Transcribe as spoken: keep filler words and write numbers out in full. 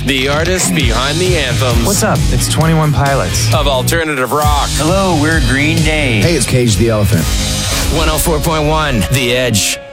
The artists behind the anthems. What's up? It's twenty-one Pilots. Of alternative rock. Hello, we're Green Day. Hey, it's Cage the Elephant. one oh four point one, The Edge.